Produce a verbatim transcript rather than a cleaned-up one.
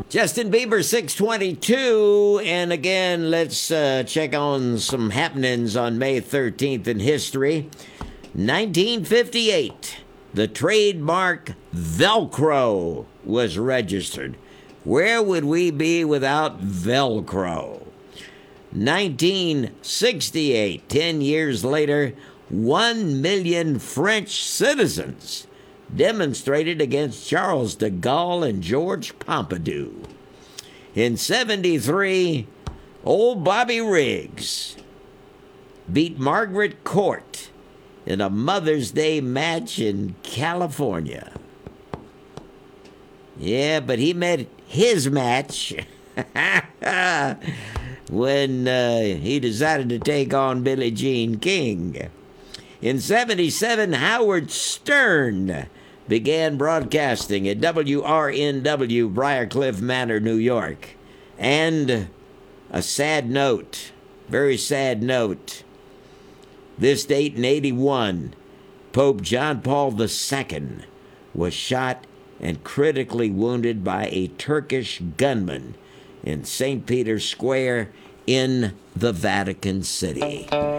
Justin Bieber, six twenty-two. And again, let's uh, check on some happenings on May thirteenth in history. nineteen fifty-eight, the trademark Velcro was registered. Where would we be without Velcro? nineteen sixty-eight, ten years later, one million French citizens demonstrated against Charles de Gaulle and George Pompidou. In seventy-three, old Bobby Riggs beat Margaret Court in a Mother's Day match in California. Yeah, but he met his match when uh, he decided to take on Billie Jean King. In seventy-seven, Howard Stern began broadcasting at W R N W, Briarcliff Manor, New York. And a sad note, very sad note, this date in eighty-one, Pope John Paul the Second was shot and critically wounded by a Turkish gunman in Saint Peter's Square in the Vatican City.